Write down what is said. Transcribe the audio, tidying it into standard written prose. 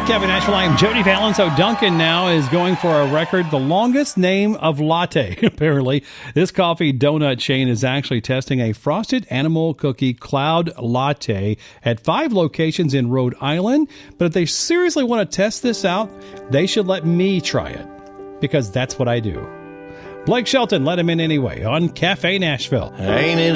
Cafe Nashville. I am Jody Fallon. So Dunkin' now is going for a record, the longest name of latte, apparently. This coffee donut chain is actually testing a frosted animal cookie cloud latte at 5 locations in Rhode Island. But if they seriously want to test this out, they should let me try it, because that's what I do. Blake Shelton let him in anyway on Cafe Nashville. Ain't it